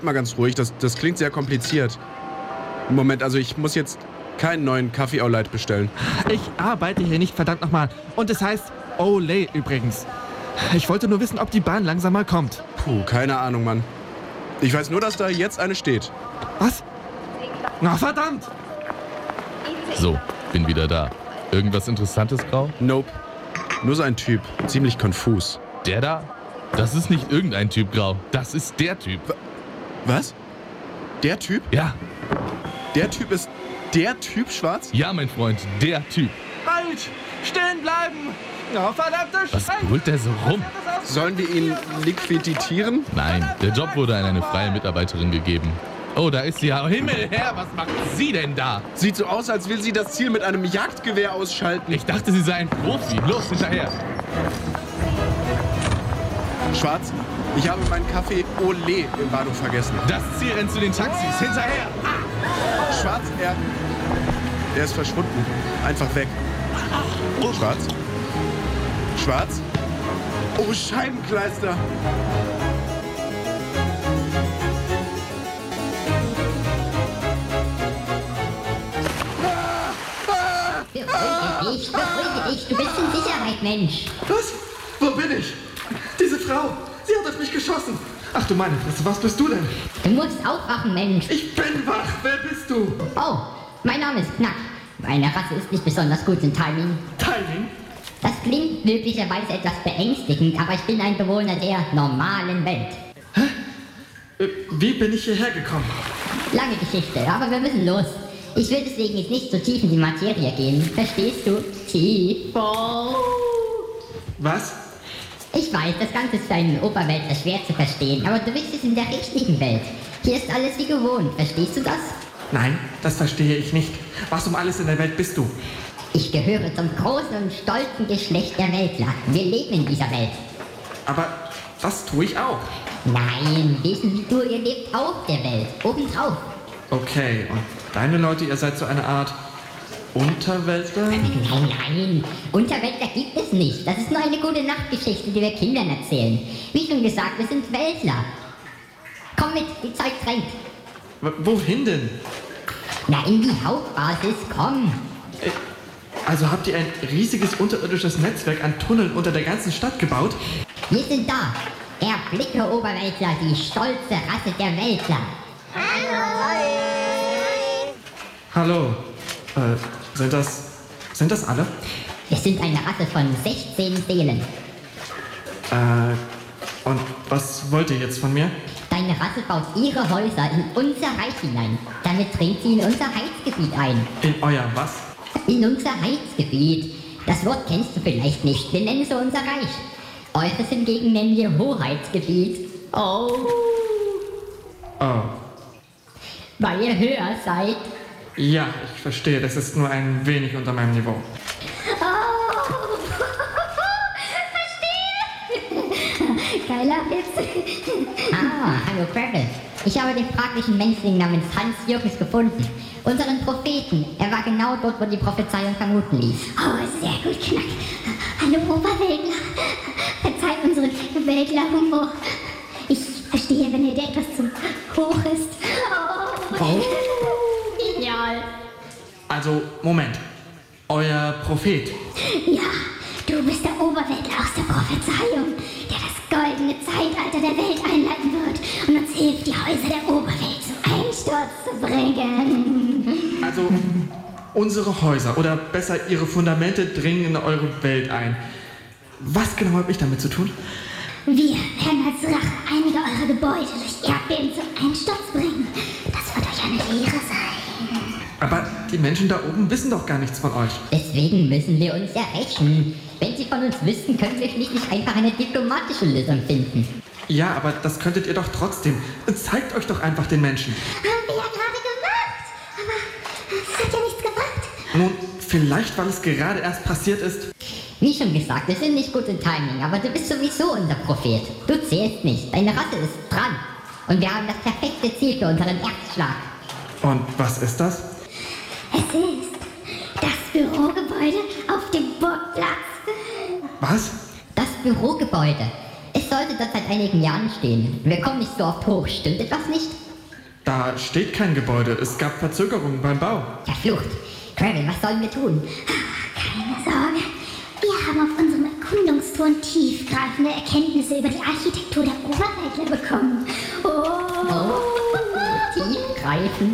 Mal ganz ruhig, das klingt sehr kompliziert. Moment, also ich muss jetzt keinen neuen Kaffee au lait bestellen. Ich arbeite hier nicht, verdammt nochmal. Und es heißt Olé übrigens. Ich wollte nur wissen, ob die Bahn langsam mal kommt. Puh, keine Ahnung, Mann. Ich weiß nur, dass da jetzt eine steht. Was? Na verdammt! So, bin wieder da. Irgendwas Interessantes, Grau? Nope. Nur so ein Typ. Ziemlich konfus. Der da? Das ist nicht irgendein Typ, Grau. Das ist der Typ. Was? Der Typ? Ja, Der Typ ist der Typ, Schwarz? ja, mein Freund, der Typ. Halt! Stehen bleiben! Na verdammte Was Scheiße! brüllt der so rum? Sollen wir ihn liquidieren? Nein, der Job wurde an eine freie Mitarbeiterin gegeben. Oh, da ist sie ja. Himmel her, was macht sie denn da? Sieht so aus, als will sie das Ziel mit einem Jagdgewehr ausschalten. Ich dachte, sie sei ein Profi. Los, hinterher. Schwarz, ich habe meinen Kaffee Olé im Bahnhof vergessen. Das Ziel rennt zu den Taxis. Hinterher. Schwarz, er ist verschwunden. Einfach weg. Schwarz? Schwarz? Oh, Scheibenkleister! Beruhige dich, du bist in Sicherheit, Mensch. Was? Wo bin ich? Diese Frau, sie hat auf mich geschossen. Ach du meine Fresse, was bist du denn? Du musst aufwachen, Mensch. Ich bin wach, wer bist du? Oh, mein Name ist Knack. Meine Rasse ist nicht besonders gut im Timing. Timing? Das klingt möglicherweise etwas beängstigend, aber ich bin ein Bewohner der normalen Welt. Wie bin ich hierher gekommen? Lange Geschichte, aber wir müssen los. Ich will deswegen jetzt nicht so tief in die Materie gehen. Verstehst du? Tief. Oh. Was? Ich weiß, das Ganze ist für einen Oberweltler schwer zu verstehen, aber du bist jetzt in der richtigen Welt. Hier ist alles wie gewohnt, verstehst du das? Nein, das verstehe ich nicht. Was um alles in der Welt bist du? Ich gehöre zum großen und stolzen Geschlecht der Weltler. Wir leben in dieser Welt. Aber das tue ich auch. Nein, Wesen wie du, ihr lebt auf der Welt. Obendrauf. Okay, und deine Leute, ihr seid so eine Art Unterweltler? Nein. Unterweltler gibt es nicht. Das ist nur eine gute Nachtgeschichte, die wir Kindern erzählen. Wie schon gesagt, wir sind Weltler. Komm mit, die Zeit drängt. Wohin denn? Na, in die Hauptbasis, komm. Also habt ihr ein riesiges unterirdisches Netzwerk an Tunneln unter der ganzen Stadt gebaut? Wir sind da. Erblicke Oberweltler, die stolze Rasse der Weltler. Hallo. Sind das alle? Wir sind eine Rasse von 16 Seelen. Und was wollt ihr jetzt von mir? Deine Rasse baut ihre Häuser in unser Reich hinein. Damit dringt sie in unser Heizgebiet ein. In euer was? In unser Heizgebiet. Das Wort kennst du vielleicht nicht. Wir nennen so unser Reich. Eures hingegen nennen wir Hoheitsgebiet. Oh. Oh. Weil ihr höher seid. Ja, ich verstehe. Das ist nur ein wenig unter meinem Niveau. Oh. Verstehe. Geiler Witz. Hallo Gravel. Ich habe den fraglichen Menschling namens Hans Jürgens gefunden. Unseren Propheten. Er war genau dort, wo die Prophezeiung vermuten ließ. Oh, sehr gut, Knack. Hallo Oberweltler. Verzeiht unseren Weltler-Humor. Ich verstehe, wenn ihr dir etwas zu hoch ist. Oh. Genial. Also, Moment. Euer Prophet. Ja, du bist der Oberweltler aus der Prophezeiung, der das goldene Zeitalter der Welt einleiten wird und uns hilft, die Häuser der Oberwelt zum Einsturz zu bringen. Also, unsere Häuser, oder besser ihre Fundamente dringen in eure Welt ein. Was genau habe ich damit zu tun? Wir werden als Rache einige eurer Gebäude durch Erdbeben zum Einsturz bringen. Das wird euch eine Lehre sein. Aber die Menschen da oben wissen doch gar nichts von euch. Deswegen müssen wir uns ja rächen. Wenn sie von uns wüssten, könnten wir schließlich einfach eine diplomatische Lösung finden. Ja, aber das könntet ihr doch trotzdem. Zeigt euch doch einfach den Menschen. Haben wir ja gerade gemacht. Aber es hat ja nichts gebracht. Nun, vielleicht, weil es gerade erst passiert ist. Wie schon gesagt, wir sind nicht gut im Timing, aber du bist sowieso unser Prophet. Du zählst nicht, deine Rasse ist dran. Und wir haben das perfekte Ziel für unseren Erstschlag. Und was ist das? Es ist das Bürogebäude auf dem Burgplatz. Was? Das Bürogebäude. Es sollte das seit einigen Jahren stehen. Wir kommen nicht so oft hoch, stimmt etwas nicht? Da steht kein Gebäude. Es gab Verzögerungen beim Bau. Verflucht. Gravel, was sollen wir tun? Keine Sorge. Wir haben auf unserem Erkundungstour tiefgreifende Erkenntnisse über die Architektur der Oberweltler bekommen. Tiefgreifend.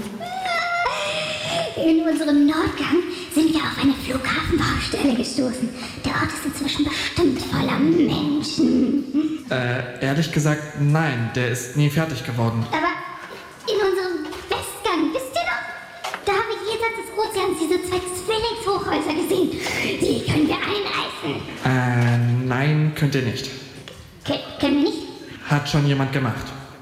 In unserem Nordgang sind wir auf eine Flughafenbaustelle gestoßen. Der Ort ist inzwischen bestimmt voller Menschen. Ehrlich gesagt, nein, der ist nie fertig geworden. Aber in unserem Westgang, wisst ihr noch? Da haben wir jenseits des Ozeans diese 2 Zwillingshochhäuser gesehen. Die können wir einreißen. Nein, könnt ihr nicht. Können wir nicht? Hat schon jemand gemacht.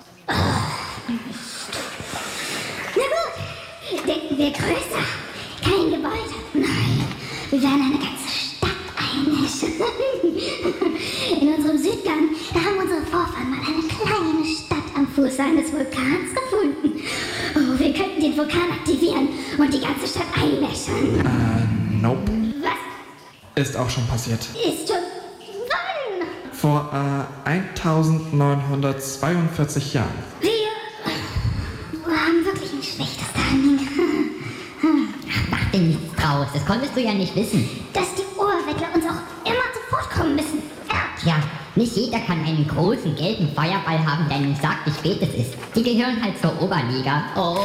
Na gut, denken wir größer. Kein Gebäude. Nein, wir werden eine ganze Stadt einmischen. In unserem Südgang, da haben unsere Vorfahren mal eine kleine Stadt am Fuße eines Vulkans gefunden. Oh, wir könnten den Vulkan aktivieren und die ganze Stadt einmischen. Nope. Was Ist auch schon passiert. ist schon... Wann? Vor 1942 Jahren. Wir haben wirklich ein schlechtes Timing. Mach dir nichts draus, das konntest du ja nicht wissen. Dass die Oberwettler uns auch immer zuvorkommen müssen. Tja, nicht jeder kann einen großen gelben Feuerball haben, der ihm sagt, wie spät es ist. Die gehören halt zur Oberliga.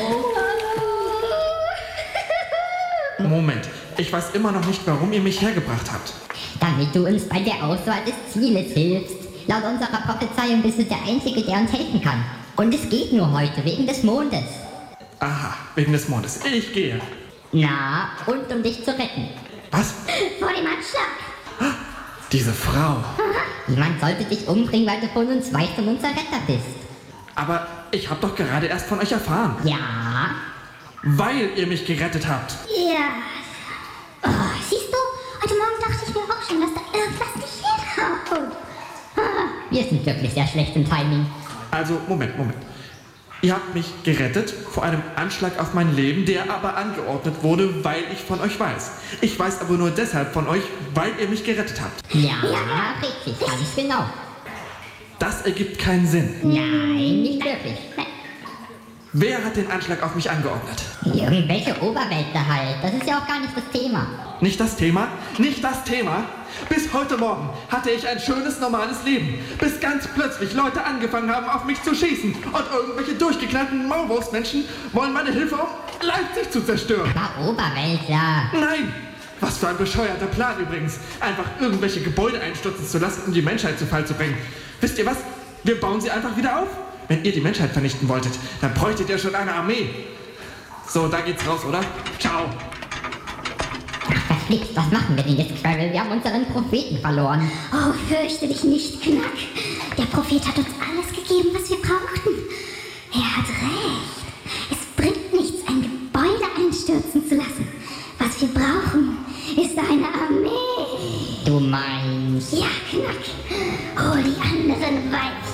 Moment, ich weiß immer noch nicht, warum ihr mich hergebracht habt. Damit du uns bei der Auswahl des Zieles hilfst. Laut unserer Prophezeiung bist du der Einzige, der uns helfen kann. Und es geht nur heute, wegen des Mondes. Aha, wegen des Mondes. Ich gehe. Na, und um dich zu retten. Was? Vor dem Anschlag. Diese Frau. Niemand sollte dich umbringen, weil du von uns weißt und unser Retter bist. Aber ich habe doch gerade erst von euch erfahren. Ja? Weil ihr mich gerettet habt. Ja. Oh, siehst du, heute Morgen dachte ich mir auch schon, dass da irgendwas nicht hinhaut. Wir sind wirklich sehr schlecht im Timing. Also, Moment. Ihr habt mich gerettet vor einem Anschlag auf mein Leben, der aber angeordnet wurde, weil ich von euch weiß. Ich weiß aber nur deshalb von euch, weil ihr mich gerettet habt. Ja, richtig, ganz genau. Das ergibt keinen Sinn. Nein, nicht wirklich. Wer hat den Anschlag auf mich angeordnet? Irgendwelche Oberweltler halt. Das ist ja auch gar nicht das Thema. Nicht das Thema? Nicht das Thema? Bis heute Morgen hatte ich ein schönes, normales Leben. Bis ganz plötzlich Leute angefangen haben, auf mich zu schießen. Und irgendwelche durchgeknallten Maulwurfsmenschen wollen meine Hilfe, um Leipzig zu zerstören. Aber Oberweltler. Nein! Was für ein bescheuerter Plan übrigens. Einfach irgendwelche Gebäude einstürzen zu lassen, um die Menschheit zu Fall zu bringen. Wisst ihr was? Wir bauen sie einfach wieder auf. Wenn ihr die Menschheit vernichten wolltet, dann bräuchtet ihr schon eine Armee. So, da geht's raus, oder? Ciao. Ach, verflixt, was machen wir denn jetzt, Gravel? Wir haben unseren Propheten verloren. Oh, fürchte dich nicht, Knack. Der Prophet hat uns alles gegeben, was wir brauchten. Er hat recht. Es bringt nichts, ein Gebäude einstürzen zu lassen. Was wir brauchen, ist eine Armee. Du meinst... Ja, Knack. Hol die anderen Weibchen.